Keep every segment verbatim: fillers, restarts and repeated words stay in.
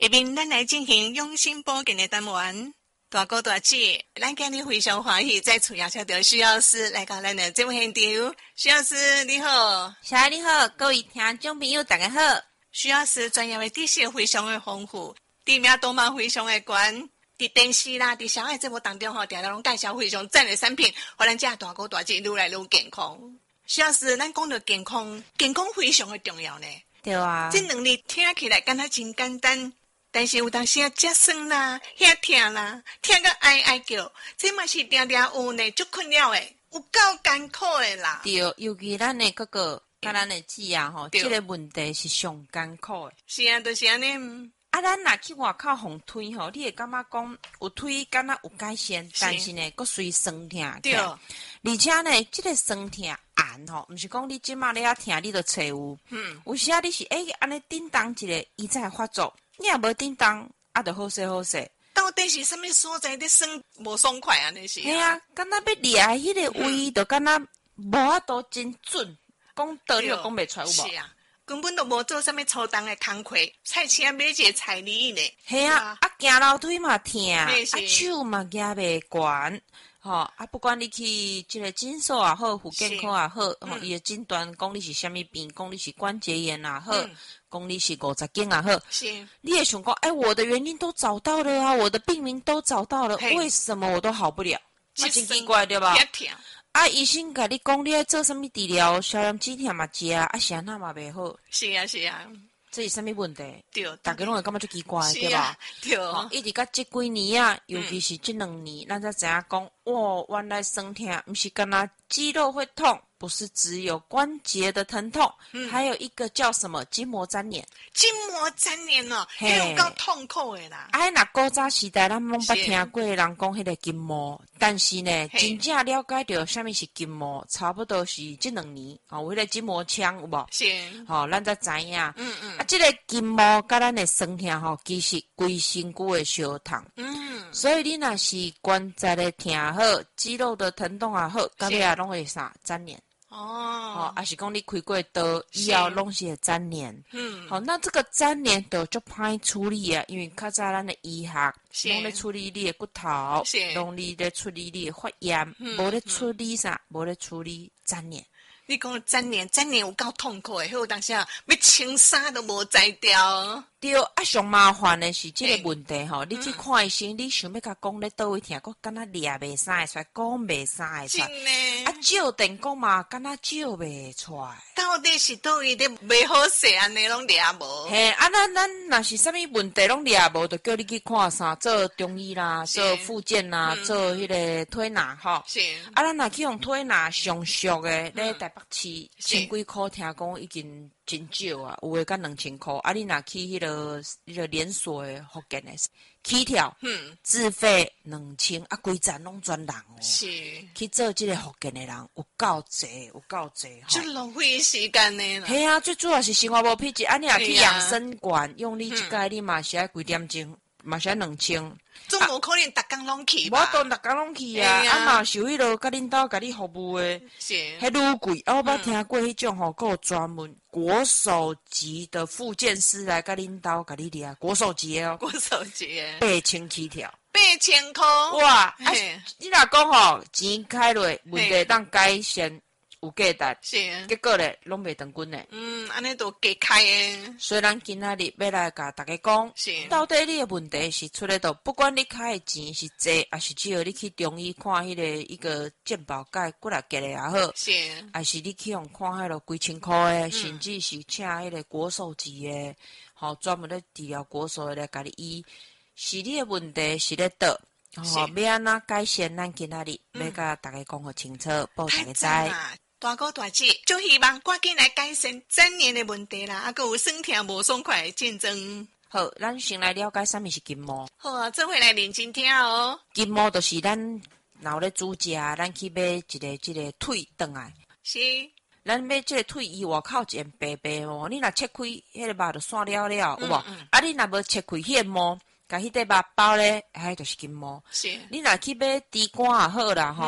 下面咱来进行用心保健的单元。大哥大姐，咱今日非常欢喜再次邀请到徐老师来到咱的节目现场。徐老师你好。 小孩你好，各位听众朋友大家好。 徐老师专业的知识非常的丰富，知名度嘛非常的高，在电视啦，在小爱节目当中吼，常常拢介绍非常赞的产品，互咱这大哥大姐愈来愈健康。徐老师，咱讲到健康，健康非常的重要呢。 对啊， 这两日听起来敢若真简单，但是有当时啊，吃酸啦，遐痛啦，痛到哀哀叫，这嘛是定定有呢，足困扰的，有够艰苦的啦。 对，尤其咱的嗰个，甲咱的姊啊吼，这个问题是上艰苦的。 是啊，就是安尼。 啊，咱若去外口烘推吼，你会感觉讲有推敢若有改善，但是呢，佫随酸痛。 对， 而且呢，这个酸痛按吼，毋是讲你即马咧遐痛，你就找有。嗯。有时啊，你是诶安尼叮当一个，伊才会发作。你也无叮当，啊，就好势好势。 到底是啥物所在咧酸无爽快啊？那是。 系啊，敢若要掠迄个位，就敢若无法度真准，讲道理就讲袂出有无？ 是啊。根本都无做啥物粗重的工课，菜市买一个菜梨呢。 系啊，啊行楼梯嘛疼，啊手嘛举袂悬，吼啊不管你去即个诊所也好，妇健科也好，吼伊的诊断讲你是啥物病，讲你是关节炎也好，讲你是五十肩也好， 是， 你也想讲，哎，我的原因都找到了啊，我的病名都找到了，为什么我都好不了？那真奇怪对吧？啊，医生甲你讲，你要做什么治疗？消炎止痛嘛食啊，啊，啥那嘛袂好。 是啊，是啊， 这是什么问题？ 对， 大家拢会感觉足奇怪，对吧？ 对， 哦，一直到这几年啊，尤其是这两年，咱才知影讲，哇，原来酸痛不是干那肌肉会痛，不是只有关节的疼痛，嗯、还有一个叫什么筋膜粘连。 筋膜粘连哦，迄有够痛苦的啦。 哎，那古早时代咱拢捌听过人讲迄个筋膜，但是呢，真正了解到什么是筋膜，差不多是这两年哦，有迄个筋膜枪有无？是，吼、哦，咱才知影。嗯嗯。啊，这个筋膜甲咱的酸痛吼，其实规身躯的相同。嗯。所以你若是关节的痛好，肌肉的疼痛也好，到尾啊拢会啥粘连。哦，哦，还是讲你开过刀以后拢是会粘连，嗯，好，那这个粘连就足歹处理啊，因为较早咱的医学拢咧处理你的骨头，拢咧处理你的发炎，无咧处理啥，无咧处理粘连。 你讲粘连，粘连有够痛苦的，迄有当时啊，要清衫都无摘掉。 对，啊，上麻烦的是这个问题吼，你去看医生，你想要甲讲咧倒位疼，佫敢若掠袂使会出来，讲袂使会出来，啊，照电讲嘛，敢若照袂出来。 到底是倒位咧袂好势安尼拢掠无？ 嘿，啊，咱咱若是啥物问题拢掠无，就叫你去看啥，做中医啦，做复健啦，做迄个推拿吼。是。啊，咱若去用推拿上俗的咧台北市，千几箍，听讲已经真少啊，有诶甲两千箍。啊，你若去迄个迄个连锁诶福建诶，起跳，嗯，自费两千，啊，规站拢专人哦。是。去做即个福建诶人有够济，有够济。 就浪费时间呢啦。 系啊，最主要是生活无品质。啊，你若去养生馆，用你一届你嘛是爱几点钟，嘛是爱两千。 总无可能逐工拢去吧？ 无当逐工拢去啊！啊嘛是有迄落甲恁兜甲你服务诶，是，迄愈贵。啊，我捌听过迄种吼，佫有专门国手级的复健师来甲恁兜甲你掠，国手级哦， 国手级诶， 八千起跳， 八千箍哇！啊，你若讲吼钱开落，问题当改善。有价值，是，结果咧拢袂长滚咧。 嗯，安尼都加开诶。 所以咱今仔日要来甲大家讲，是，到底你诶问题是出咧倒，不管你开诶钱是济，还是只要你去中医看迄个一个健保钙骨力计诶也好，是，还是你去用看迄落几千箍诶，嗯、甚至是请迄个国手级诶，吼专门咧治疗国手诶来甲你医，是你诶问题是咧倒。吼，要安怎改善？咱今仔日要甲大家讲互清楚，报大家知。 大哥大姐，就希望赶紧来改善粘连的问题啦，啊，还有酸痛无爽快的症状。 好，咱先来了解什么是筋膜。 好啊，这回来认真听哦。 筋膜就是咱若有咧煮食，咱去买一个一个腿转来。是。咱买这个腿伊外口一白白哦，你若切开，迄个肉就散了了，有无？啊，你若无切开迄个膜。甲迄块肉包咧，迄就是筋膜。是。你若去买猪肝也好啦，吼、嗯，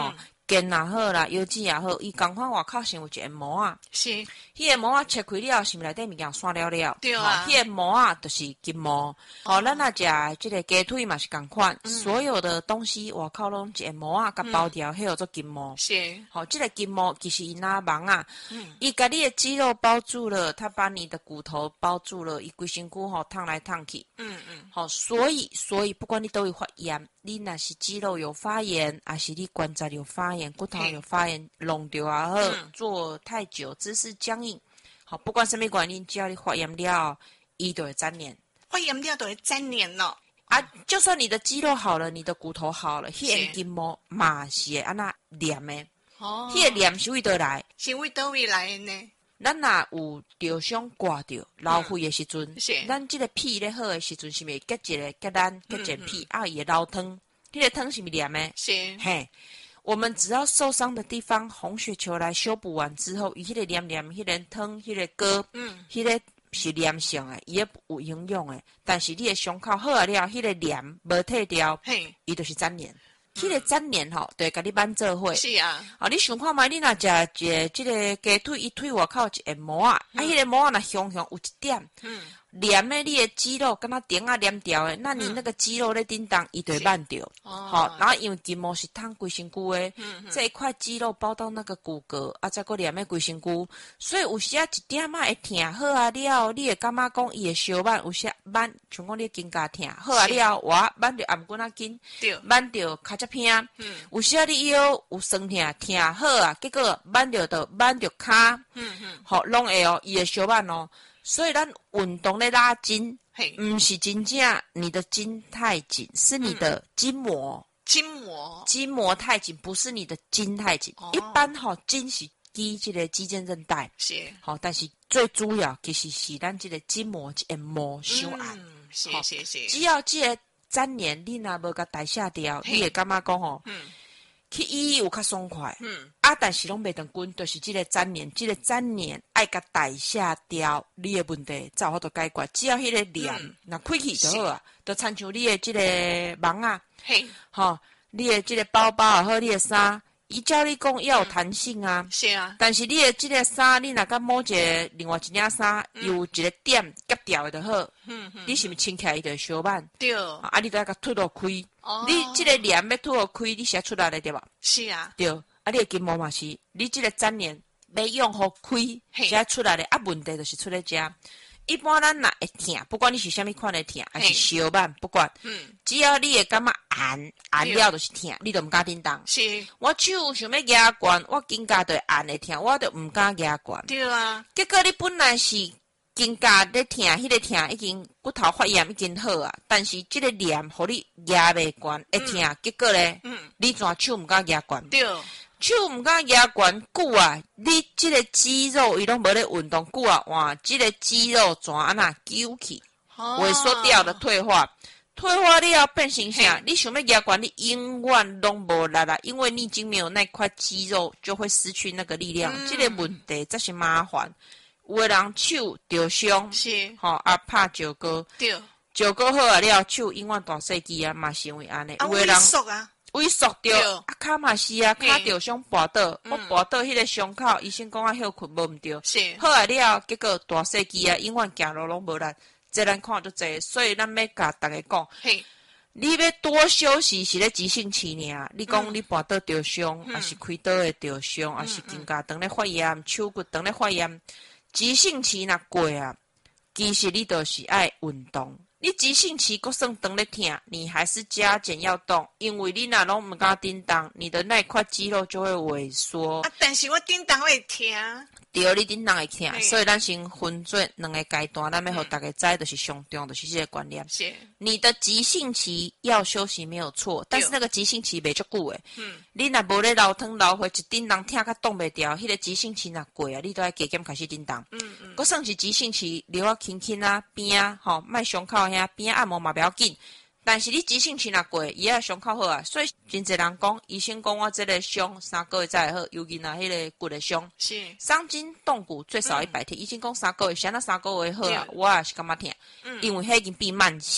筋也好啦，腰子也好，伊共款外口先有一个膜啊。 是， 迄个膜啊切开了，是毋是内底物件散了了？ 对啊。 迄、喔那个膜啊，就是筋膜。哦，咱若食即个鸡腿嘛是共款、嗯，所有的东西外口拢一个膜啊，甲包掉，迄、嗯、叫做筋膜。 是。 好、喔，即、这个筋膜其实伊哪忙啊？嗯，伊甲你的肌肉包住了，它把你的骨头包住了，伊规身躯吼烫来烫去。嗯嗯。好、喔，所以所以不管你都有发炎。你若是肌肉有发炎，还是你关节有发炎、骨头有发炎，弄掉也好、嗯，坐太久、姿势僵硬，好，不管什么原因，只要你发炎了，伊就会粘连。 发炎了就会粘连咯。 啊，就算你的肌肉好了，你的骨头好了，迄个筋膜嘛是会安那黏的。哦，迄、那个黏是为倒来？ 是为倒位来的呢？ 咱若有受伤挂着流血的时阵、嗯，咱即个屁咧好的时阵，是咪结一个结咱结一个屁、嗯嗯、啊？伊会流汤，迄、那个汤是咪黏的？ 是。 嘿，我们只要受伤的地方红血球来修补完之后，伊迄个黏黏、迄、那个汤、迄、那个膏，嗯，迄、那个是黏性的，伊也有营养的。但是你的伤口好了了，迄、那个黏无退掉，嘿，伊就是粘连。迄、嗯、个粘连吼，对，甲你挽做伙。 是啊。 啊，你想看觅，你若食一个即个鸡腿，伊腿外口有一个膜啊，嗯、啊，迄、那个膜啊，若香香有一点，嗯，黏的你的肌肉，敢若顶啊黏掉的，那你那个肌肉咧叮当，伊就会挽掉。哦。好，然后因为筋膜是烫规身躯的，嗯，这一块肌肉包到那个骨骼，啊，再个黏的规身躯，所以有时啊一点仔会疼，好啊了，你会感觉讲伊会烧挽，有时挽，像讲你肩胛疼，好啊了，我挽着颔棍仔筋，对，挽着骹只偏，嗯，有时啊你腰有酸疼，疼好啊，结果挽着就挽着骹，嗯嗯，好，拢会哦，伊会烧挽哦。所以咱运动咧拉筋，不是真正你的筋太紧，是你的筋膜。 筋膜， 筋膜太紧，不是你的筋太紧。哦、一般吼、哦，筋是肌这个肌腱韧带，是好、哦，但是最主要其实是咱这个筋膜一个膜伤害。 嗯，是是是。 只要这个粘连你若无甲代谢掉，你会感觉讲吼。嗯，去医院有较爽快，嗯，啊，但是拢袂长滚，就是即个粘连，即、这个粘连爱甲代谢掉，你的问题才有法度解决。只要迄个黏若开去就好啊，就亲像你的即个网啊，嘿，吼，你的即个包包也好，你的衫，伊照你讲要有弹性啊， 嗯、是啊， 但是你的即个衫，你若甲摸一个另外一领衫，嗯、有一个点夹掉的就好，嗯嗯，你是毋是穿起来伊就会烧挽？对，啊，你都要甲脱落开。哦、你即个黏要脱开，你写出来了对吧？ 是啊， 对，啊，你的筋膜嘛是，你即个粘连要用好开写出来的，啊，问题就是出在遮。一般咱若会疼，不管你是啥物款的疼，还是烧挽，不管，嗯，只要你会感觉按按了就是疼，你就毋敢叮当。是，我手想要压悬，我肩胛就会按会疼，我就毋敢压悬。 对啊， 结果你本来是肩胛咧疼，迄、那个疼已经骨头发炎已经好啊，但是即个黏互你压袂悬，会疼、嗯，结果咧，嗯，你怎手毋敢压悬？对。手毋敢压悬久啊！你即个肌肉伊拢无咧运动久啊，哇！即个肌肉怎安那揪起，萎缩掉的退化，退化了变成啥？你想要压悬，你永远拢无力啦，因为你已经没有那块肌肉，就会失去那个力量。嗯、这个问题才是麻烦。有的人手着伤，是吼、哦、啊，拍石膏，对，石膏好啊了，手永远大细肌啊，嘛是因为安尼。 有的人啊。 萎缩着，啊，骹嘛是啊，骹着伤跋倒，我跋倒迄个伤口，医生讲啊，休困无毋对，好啊了，结果大细肌啊，永远行路拢无力，这咱看就这，所以咱要甲大家讲，你要多休息是咧急性期尔，你讲你跋倒着伤，还、嗯、是开刀的着伤，还、嗯、是肩胛长咧发炎，手骨长咧发炎，急性期若过啊，其实你就是爱运动。你急性期还算长咧疼，你还是加减要动，因为你若拢毋敢叮当，你的那块肌肉就会萎缩。 啊，但是我叮当会疼。 对，你叮当会疼，所以咱先分做两个阶段，咱要互大家知，就是上重，就是这个观念。是。你的急性期要休息没有错，但是那个急性期袂足久诶。嗯。你若无咧流汤流血，一叮当疼甲动袂掉，迄、那个急性期若过啊，你都要加减开始叮当。嗯嗯。佫算是急性期，留啊轻轻啊边啊，吼，莫伤口遐边按摩嘛不要紧。但是你急性期若过，伊也伤口好啊，所以真侪人讲，医生讲我这个伤三个月才会好，尤其若迄个骨的伤，是伤筋动骨最少一百天。医生讲三个月，谁那三个月好啊？我也是感觉疼，嗯、因为迄已经变慢性啊。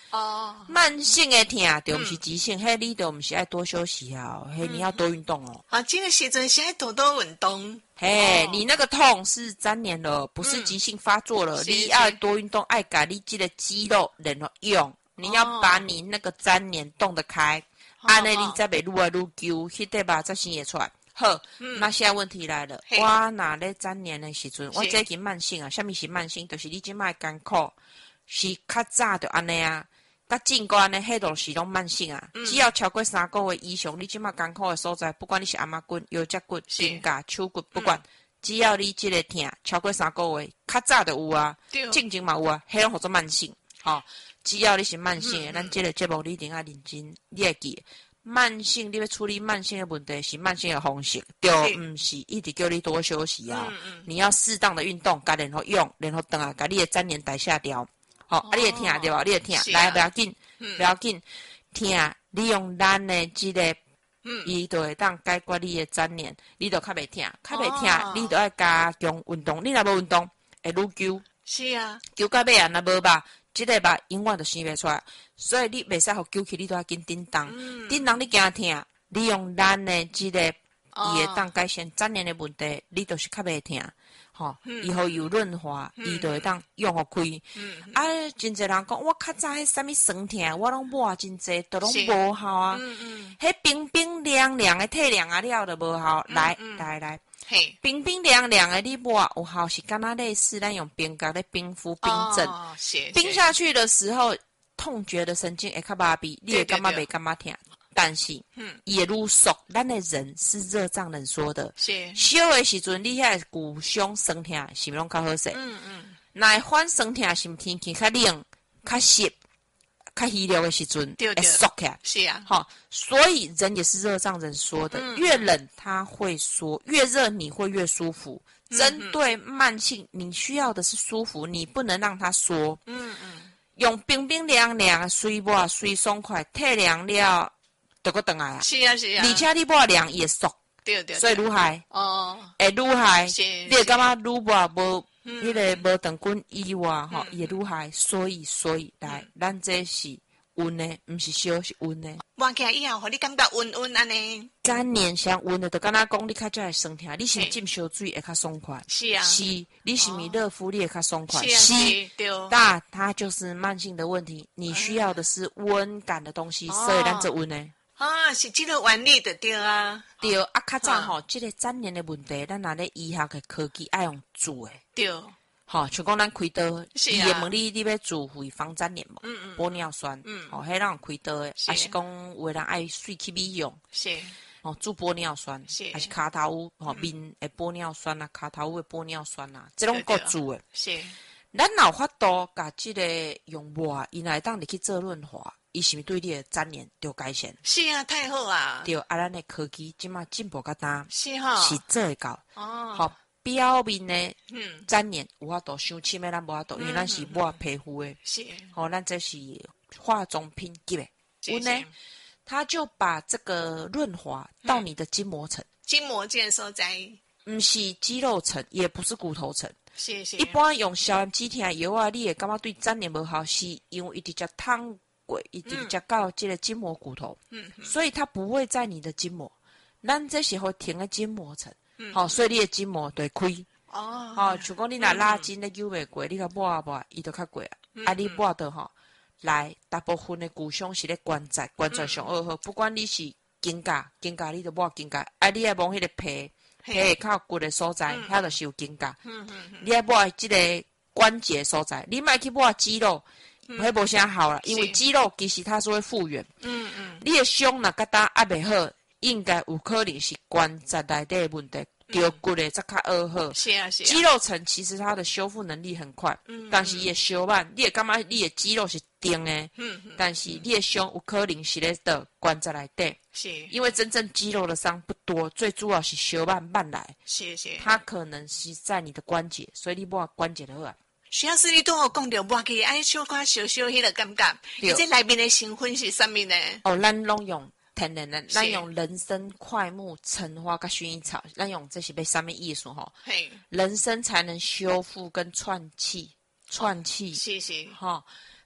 哦，慢性的痛就不是急性，嘿、嗯，你就不是爱多休息啊，嘿、嗯，你要多运动哦。 啊，这个时阵是爱多多运动。 嘿、哦，你那个痛是粘连了，不是急性发作了，嗯、你要多运动，爱把你这个肌肉能够用，你要把你那个粘连动得开，安尼、哦、你才袂愈来愈揪，迄块肉才生会出来。好、嗯，那现在问题来了，我哪咧粘连的时阵，我这是慢性啊，什么是慢性？就是你即摆艰苦，是较早就安尼啊，甲进关呢，迄都是拢慢性啊、嗯。只要超过三个月以上，你即摆艰苦的所在，不管你是阿妈骨、腰脊骨、肩胛、手骨，不管、嗯，只要你即个痛超过三个月，较早就有啊，进前嘛有啊，迄拢叫做慢性。好、哦，只要你是慢性的，咱、嗯、即个节目你一定要认真，你会记。慢性，你要处理慢性的问题是慢性的方式，就唔是一直叫你多休息啊。嗯嗯、你要适当的运动，加然后用，然后等下把你的粘连代谢掉。好、哦，啊，你会痛对吧？你会痛，啊、来不要紧，不、嗯、要紧，痛，你用咱的这个，嗯，伊就会当解决你的粘连，你就较袂痛，较袂痛，哦、你就要加强运动。你若无运动，会愈揪。 是啊， 揪到尾啊，若无吧。这个吧，永远就生袂出来，所以你袂使互揪起，你都要紧叮当。叮当你惊痛，你用咱的这个，伊、哦、会当改善粘连的问题，你就是较袂痛。吼、哦，以后有润滑，伊、嗯、就会当用互开。嗯、啊，真侪人讲，我较早迄啥物酸痛，我拢抹真侪，都拢无效啊。嗯嗯，迄冰冰凉凉的退凉啊了，就无效。嗯、来、嗯、来来。 嘿， 冰冰凉凉的，你抹有效是敢若类似咱用冰角咧冰敷冰镇， 哦、 冰下去的时候，痛觉的神经会较麻痹，你会感觉袂感觉痛，但是，嗯，也愈熟，咱的人是热胀冷缩的， 是，烧的时阵，你遐骨胸酸痛是毋拢较好势？ 嗯嗯， 那反酸痛是毋天气较冷、较湿。较虚弱的时阵，会缩起来。 是啊， 好，所以人也是热胀冷缩的、嗯，越冷它会缩，越热你会越舒服。嗯、针对慢性，你需要的是舒服，你不能让它缩。嗯嗯，用冰冰凉凉，水抹水爽快，退凉了，就搁转来啊。 是啊是啊， 而且你抹凉也缩。 对对， 所以愈害哦， 会愈害，你会感觉愈抹无。迄、那个无长滚以外，吼、嗯，也愈害，所以所以来，嗯、咱这是温的，毋是烧是温的。 抹起来以后，互你感觉温温安尼。 粘连上温的，就敢若讲你较才会酸痛，你是浸烧水会较爽快。 是啊， 是，你是咪热敷你会较爽快。 是啊，是，对。 但它就是慢性的问题，你需要的是温感的东西，哦、所以咱这温的。 啊，是这个原理就对啊。 对，啊，较早吼，这个粘连的问题，咱拿咧医学的科技爱用做诶。 对。 吼，像讲咱开刀，伊会问你，你要自费防粘连无？ 嗯嗯。 玻尿酸，嗯，吼，迄人开刀诶，还是讲有诶人爱水去美容？ 是。 哦，注玻尿酸， 是。 还是骹头吼面诶玻尿酸啊，骹头诶玻尿酸啊，这种各注诶。 是。 咱有法度甲即个用抹，伊来当你去做润滑。伊是毋是对你的粘连就改善？ 是啊，太好啊！ 对，啊，咱的科技即马进步较大， 是哈， 是做会到。 哦， 好，表面的粘连有法度，伤深的咱无法度，因为咱是抹皮肤的。 是， 好，咱这是化妆品级的。我呢，它就把这个润滑到你的筋膜层。 筋膜这个所在， 毋是肌肉层，也不是骨头层。 是是。 一般用消炎止痛药啊，你会感觉对粘连无效，是因为伊直接烫。一直接到这个筋膜骨头，嗯，所以它不会在你的筋膜，咱这时候停在筋膜层，嗯，好、哦，所以你的筋膜就会开，哦，好、哦，像讲你若拉筋咧揪袂过，你甲抹啊抹，伊就较过啊，嗯、啊，你抹的吼，来大部分的骨胸是咧关节，关节上二号，不管你是肩胛，肩胛你就抹肩胛，啊，你爱摸迄个皮，皮靠骨的所在，遐、嗯、就是有肩胛，嗯嗯，你爱抹即个关节所在，你莫去抹肌肉。迄无啥好啦，因为肌肉其实它是会复原。嗯嗯，你的胸若甲搭压袂好，应该有可能是关节内底的问题，着骨的则较二好。 是啊是啊。 肌肉层其实它的修复能力很快，嗯，但是伊会修慢，你会感觉你的肌肉是硬的，嗯嗯，但是你的胸有可能是咧的关节内底。 是。因为真正肌肉的伤不多，最主要是修慢慢来。 是是。 它可能是在你的关节，所以你抹关节就好啊。 徐老师，你对我讲到抹起，爱小可小小迄个感觉，你这内面的成分是啥物呢？ 哦，咱拢用天然的，咱用人参、快木、橙花跟薰衣草，咱用这些被上面艺术吼。嘿，人参才能修复跟串气，串气。 是是。 哈，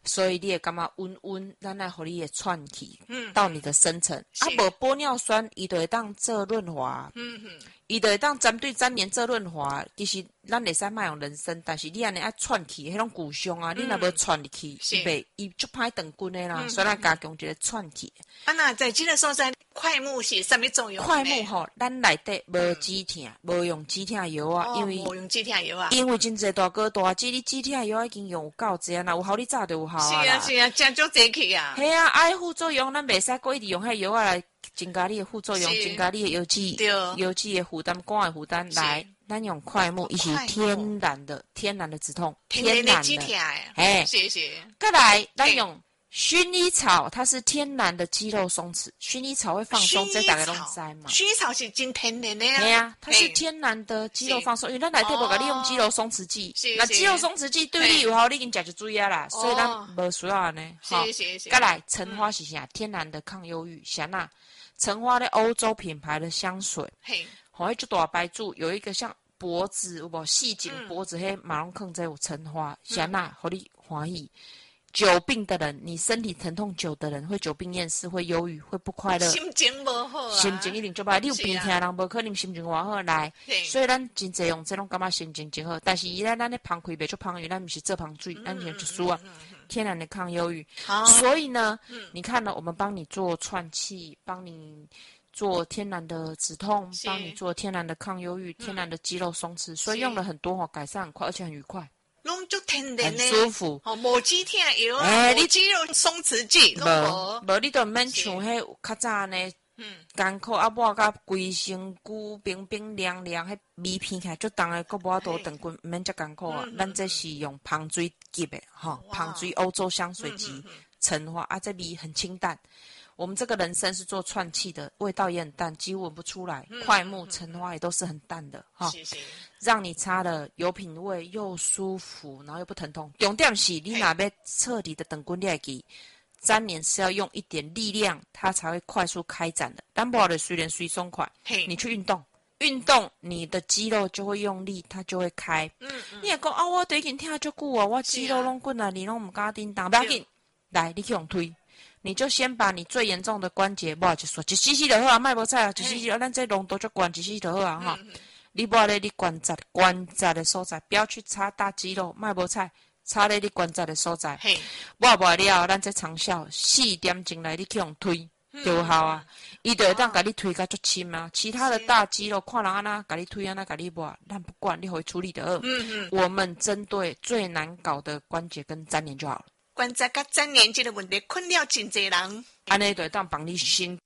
所以你会感觉温温，咱来互你的喘气， 嗯， 到你的深层。啊，无玻尿酸，伊就会当做润滑， 嗯哼， 伊就会当针对粘连做润滑。其实咱会使卖用人参，但是你安尼爱喘气，迄种骨胸啊，你若无喘入去，伊袂伊足歹长筋的啦，所以咱加强一个喘气。 啊，那在这个所在，快木是什么作用？ 快木吼，咱内底无止痛，无用止痛药啊，因为无用止痛药啊， 因为真侪大哥大姐，你止痛药已经用有够济啊，若有效你早就有效啊。 是啊是啊，真足济去啊。 系啊，爱副作用咱袂使过一直用迄药啊来增加你的副作用，增加你的药剂药剂的负担、肝的负担。来，咱用快木，伊是天然的天然的止痛， 天然的止痛诶。 哎， 谢谢。 再来，咱用。薰衣草它是天然的肌肉松弛，薰衣草会放松，这大家拢知嘛。 薰衣草是真天然的啊。 对啊，它是天然的肌肉放松，因为咱内底无甲你用肌肉松弛剂，那肌肉松弛剂对你有效，你已经食就注意啊啦，所以咱无需要安尼。 好， 再来，橙花是啥？天然的抗忧郁，啥呐？橙花咧欧洲品牌的香水，嘿，好迄就大牌子，有一个像脖子有无细颈脖子迄马龙坑在有橙花，啥呐？互你欢喜。久病的人，你身体疼痛久的人，会久病厌世，会忧郁，会不快乐， 心情无好啊， 心情一定就歹。你有病痛人，无可能心情偌好来。所以咱真侪用这种感觉心情真好，但是伊咧咱咧芳开袂出芳郁，咱毋是做芳水，咱是就输啊，天然的抗忧郁。所以呢，你看了我们帮你做串气，帮你做天然的止痛，帮你做天然的抗忧郁，天然的肌肉松弛，所以用了很多哦，改善很快，而且很愉快。 拢就天然的， 很舒服。 哦，无止痛药啊，无肌肉松弛剂， 无无你都免像迄较早呢，嗯，艰苦啊，抹甲规身躯冰冰凉凉，迄味片起来足重的，佫无法度长筋，毋免遮艰苦啊。咱这是用芳水级的，吼，芳水欧洲香水级橙花啊，这味很清淡。我们这个人参是做串气的，味道也很淡，几乎闻不出来。快木、橙花也都是很淡的，哈，让你擦了有品味又舒服，然后又不疼痛。重点是你若要彻底的长筋，你会记，粘连是要用一点力量，它才会快速开展的。但不好的虽然虽松快，你去运动，运动你的肌肉就会用力，它就会开。嗯嗯、你也讲啊，我最近听足久啊，我肌肉拢滚啊，你拢唔敢叮当，不要紧，来，你去用推。你就先把你最严重的关节，无就说一 C C 就好啊，卖无菜啊，一 C C 咱这浓度就关一 C C 就好啊哈。你无咧，你关节关节的所在，不要去擦大肌肉，卖无菜，擦咧你关节的所在。我无了，咱这长效四点钟来，你去用推就有效啊。伊就会当甲你推甲足深啊，其他的大肌肉看人安那甲你推安那甲你抹，咱不管，你会处理的。嗯嗯，我们针对最难搞的关节跟粘连就好了。 关节甲粘连这个问题困扰真侪人， 安尼就当帮你先